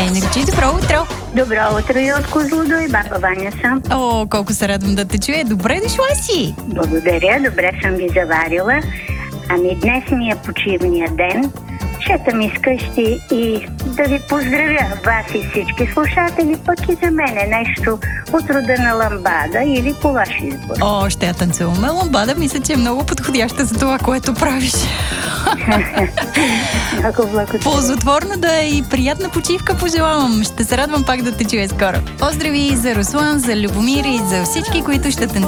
Дай наричи, добро утро! Добро утро и от Козлодуй, баба Ваня съм. О, колко се радвам да те чуя. Добре дошла си! Благодаря, добре съм ви заварила. Ами днес ми е почивния ден. Шетам из къщи и да ви поздравя вас и всички слушатели, пък и за мен е нещо от рода на ламбада или по ваш избор. О, ще я танцуваме ламбада. Мисля, че е много подходяща за това, което правиш. Много благодаря. Ползотворно да е и приятна почивка пожелавам. Ще се радвам пак да те чуя скоро. Поздрави за Руслан, за Любомир и за всички, които ще танцуват